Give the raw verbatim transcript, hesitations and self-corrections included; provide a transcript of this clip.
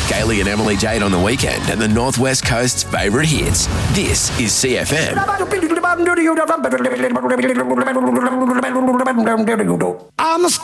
Kaylee and Emily Jade on the weekend and the Northwest Coast's favourite hits. This is C F M. I'm a